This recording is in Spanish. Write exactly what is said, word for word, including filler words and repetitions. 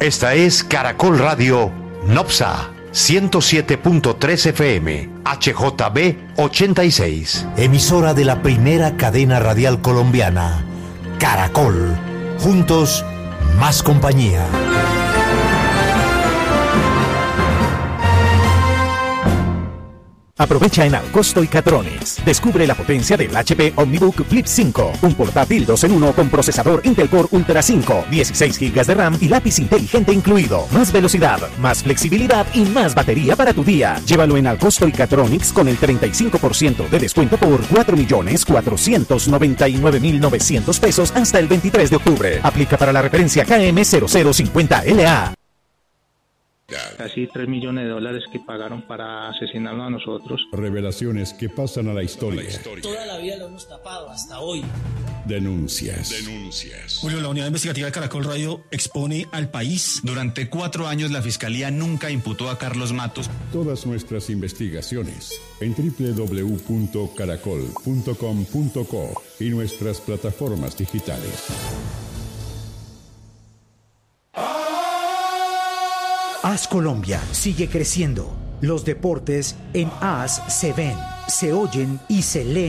Esta es Caracol Radio Nopsa ciento siete punto tres F M, H J B ochenta y seis. Emisora de la primera cadena radial colombiana, Caracol. Juntos, más compañía. Aprovecha en Alcosto y Catronics. Descubre la potencia del H P OmniBook Flip cinco, un portátil dos en uno con procesador Intel Core Ultra cinco, dieciséis gigas de RAM y lápiz inteligente incluido. Más velocidad, más flexibilidad y más batería para tu día. Llévalo en Alcosto y Catronics con el treinta y cinco por ciento de descuento por cuatro millones cuatrocientos noventa y nueve mil novecientos pesos hasta el veintitrés de octubre. Aplica para la referencia K M cero cero cincuenta L A. Casi tres millones de dólares que pagaron para asesinarnos a nosotros. Revelaciones que pasan a la historia. Toda la vida lo hemos tapado, hasta hoy. Denuncias. Denuncias. Julio, la unidad investigativa de Caracol Radio expone al país. Durante cuatro años la Fiscalía nunca imputó a Carlos Matos. Todas nuestras investigaciones en doble u doble u doble u punto caracol punto com punto co y nuestras plataformas digitales. A S Colombia sigue creciendo. Los deportes en A S se ven, se oyen y se leen.